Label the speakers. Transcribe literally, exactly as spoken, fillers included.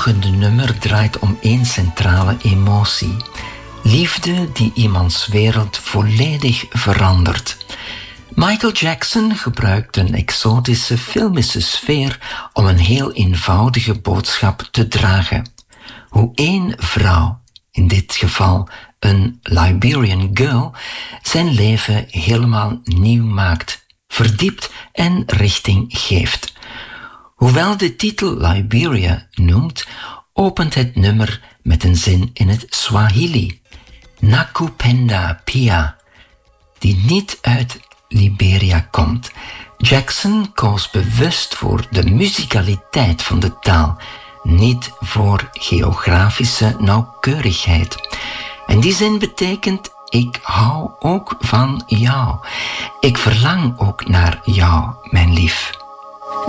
Speaker 1: volgende nummer draait om één centrale emotie. Liefde die iemands wereld volledig verandert. Michael Jackson gebruikt een exotische filmische sfeer om een heel eenvoudige boodschap te dragen. Hoe één vrouw, in dit geval een Liberian girl, zijn leven helemaal nieuw maakt, verdiept en richting geeft. Hoewel de titel Liberia noemt, opent het nummer met een zin in het Swahili. Nakupenda pia, die niet uit Liberia komt. Jackson koos bewust voor de musicaliteit van de taal, niet voor geografische nauwkeurigheid. En die zin betekent: ik hou ook van jou. Ik verlang ook naar jou, mijn lief.